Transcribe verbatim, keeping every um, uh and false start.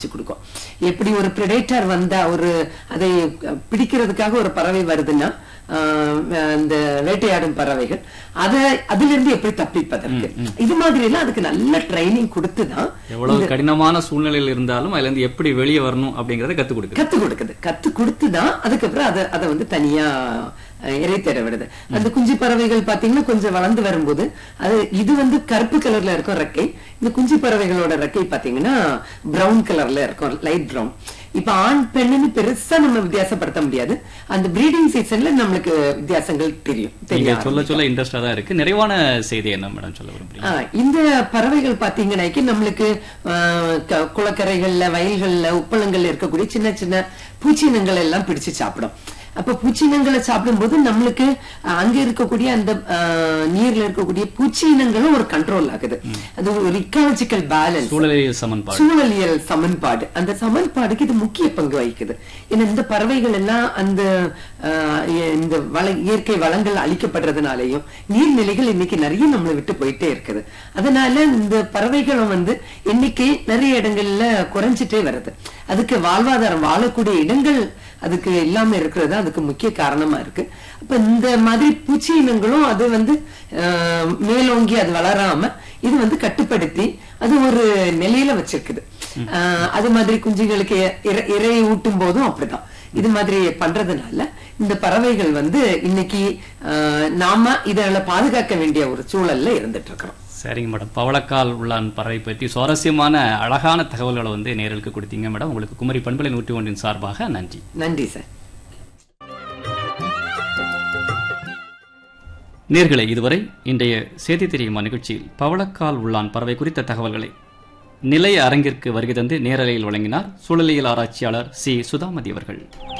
கொடுக்கும். எப்படி ஒரு பிரெடேட்டர் வந்தா ஒரு அதை பிடிக்கிறதுக்காக ஒரு பறவை வருதுன்னா அந்த வேட்டையாடும் பறவைகள் அத அதுல இருந்து எப்படி தப்பிப்பதற்கு இது மாதிரி எல்லாம் அதுக்கு நல்ல ட்ரைனிங் கொடுத்துதான் எவ்வளவு கடினமான சூழ்நிலையில் இருந்தாலும் அதுல இருந்து எப்படி வெளியே வரணும் அப்படிங்கறத கத்து கொடுக்குது கத்து கொடுக்குது கத்து கொடுத்துதான் அதுக்கப்புறம் அதை அதை வந்து தனியா இறை தேட விடுது. அந்த குஞ்சு பறவைகள் பாத்தீங்கன்னா கொஞ்சம் வளர்ந்து வரும்போது அது இது வந்து கருப்பு கலர்ல இருக்கும் ரெக்கை. இந்த குஞ்சு பறவைகளோட ரெக்கை பாத்தீங்கன்னா பிரவுன் கலர்ல இருக்கும், லைட் பிரவுன். இப்ப ஆண் பெண்ணுன்னு பெருசா நம்ம வித்தியாசப்படுத்த முடியாது. அந்த பிரீடிங் சீசன்ல நம்மளுக்கு வித்தியாசங்கள் தெரியும். தெரியும் சொல்ல சொல்ல இன்ட்ரெஸ்டா தான் இருக்கு. நிறைவான செய்தி என்ன மேடம் சொல்ல விரும்புறீங்க? இந்த பறவைகள் பாத்தீங்கன்னா நம்மளுக்கு குளக்கரைகள்ல வயல்கள்ல உப்பளங்கள்ல இருக்கக்கூடிய சின்ன சின்ன பூச்சினங்கள் எல்லாம் பிடிச்சு சாப்பிடும். அப்ப பூச்சினங்களை சாப்பிடும்போது நம்மளுக்கு அங்க இருக்கக்கூடிய அந்த நீர்ல இருக்கக்கூடிய பூச்சினங்களும் ஒரு கண்ட்ரோல் ஆகுது. அது ஒரு இக்காலஜிக்கல் பேலன்ஸ், சூழலியல் சமன்பாடு சூழலியல் சமன்பாடு அந்த சமன்பாடுக்கு இது முக்கிய பங்கு வகிக்குது. ஏன்னா இந்த பறவைகள் எல்லாம் அந்த இந்த வள இயற்கை வளங்கள் அழிக்கப்படுறதுனாலையும் நீர்நிலைகள் இன்னைக்கு நிறைய நம்மளை விட்டு போயிட்டே இருக்குது. அதனால இந்த பறவைகளும் வந்து எண்ணிக்கை நிறைய இடங்கள்ல குறைஞ்சிட்டே வருது. அதுக்கு வாழ்வாதாரம் வாழக்கூடிய இடங்கள் அதுக்கு இல்லாம இருக்கிறது அதுக்கு முக்கிய காரணமா இருக்கு. அப்ப இந்த மாதிரி பூச்சி இனங்களும் அது வந்து மேலோங்கி அது வளராம இது வந்து கட்டுப்படுத்தி அது ஒரு நிலையில வச்சிருக்குது. ஆஹ் அது மாதிரி குஞ்சுகளுக்கு இறை ஊட்டும் போதும் அப்படிதான் இது மாதிரி பண்றதுனால இந்த பறவைகள் வந்து இன்னைக்கு நாம இதனால பாதுகாக்க வேண்டிய ஒரு சூழல்ல இருந்துட்டு இருக்கிறோம். சரிங்க மேடம், பவளக்கால் உள்ளான் பறவை பற்றி சுவாரஸ்யமான அழகான தகவல்களை வந்து நேரலுக்கு கொடுத்தீங்க மேடம். உங்களுக்கு குமரி பண்பலை நூற்றி ஒன்றின் சார்பாக நன்றி. நன்றி சார். நேர்களே, இதுவரை இன்றைய செய்தி தெரியுமா நிகழ்ச்சியில் பவளக்கால் உள்ளான் பறவை குறித்த தகவல்களை நிலைய அரங்கிற்கு வருகை தந்து நேரலையில் வழங்கினார் சூழலியல் ஆராய்ச்சியாளர் சி சுதாமதி அவர்கள்.